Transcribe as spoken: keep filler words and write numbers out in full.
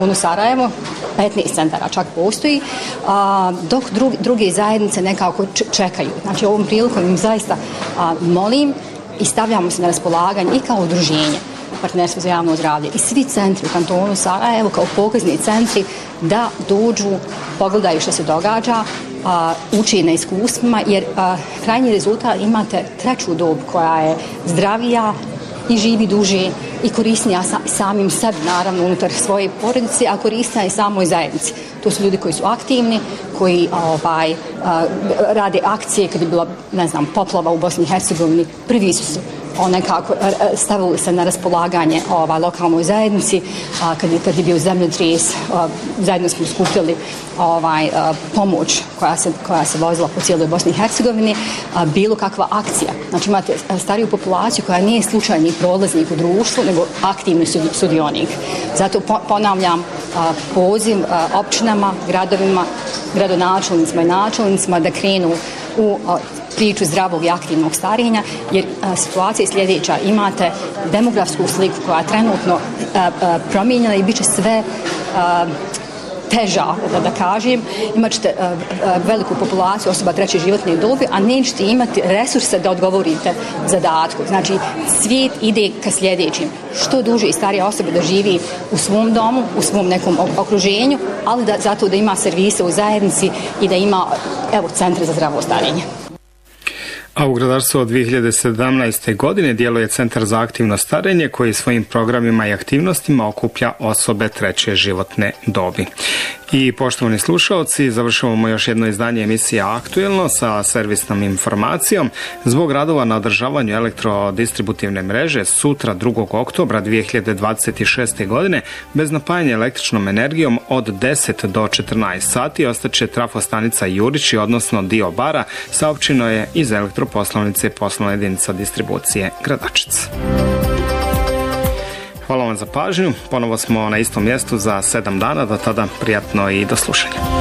U Sarajevo petnaest centara čak postoji, a, dok drugi, druge zajednice nekako čekaju. Znači ovom prilikom im zaista a, molim i stavljamo se na raspolaganje i kao udruženje Partnerstvo za javno zdravlje i svi centri u kantonu Sarajevo kao pokazni centri da dođu, pogledaju što se događa, a, uči na iskustvima, jer a, krajnji rezultat imate treću dob koja je zdravija i živi duže i korisnija samim sebi, naravno, unutar svoje porodice, a korisnija i samoj zajednici. To su ljudi koji su aktivni, koji ovaj, rade akcije kad je bila, ne znam, poplava u Bosni i Hercegovini. Prvi su se nekako stavili se na raspolaganje ovaj, lokalnoj zajednici, a, kad, je, kad je bio zemljotres, a, zajedno smo skupili ovaj, a, pomoć koja se, koja se vozila po cijeloj Bosni i Hercegovini, a, bilo kakva akcija. Znači imate stariju populaciju koja nije slučajni prolaznik u društvu, nego aktivni sudionik. Zato po, ponavljam a, poziv a, općinama, gradovima, gradonačelnicima i načelnicima da krenu u a, priču zdravog i aktivnog starenja, jer a, situacija je sljedeća. Imate demografsku sliku koja je trenutno a, a, promijenjena i bit će sve a, teža, da, da kažem. Imat ćete a, a, veliku populaciju osoba treće životne dobi, a nećete imati resurse da odgovorite zadatku. Znači, svijet ide ka sljedećim. Što duže i starija osoba da živi u svom domu, u svom nekom okruženju, ali da, zato da ima servise u zajednici i da ima, evo, centre za zdravo starenje. A u Gradarstvu od dvije hiljade sedamnaeste. godine djeluje Centar za aktivno starenje koji svojim programima i aktivnostima okuplja osobe treće životne dobi. I poštovani slušalci, završavamo još jedno izdanje emisije Aktuelno sa servisnom informacijom. Zbog radova na održavanju elektrodistributivne mreže sutra drugog oktobra dvije hiljade dvadeset šeste. godine bez napajanja električnom energijom od deset do četrnaest sati ostaće trafostanica Jurići, odnosno dio bara, saopćeno je iz elektroposlovnice poslovna jedinica distribucije Gradačec. Hvala vam za pažnju. Ponovo smo na istom mjestu za sedam dana. Do tada prijatno i do slušanja.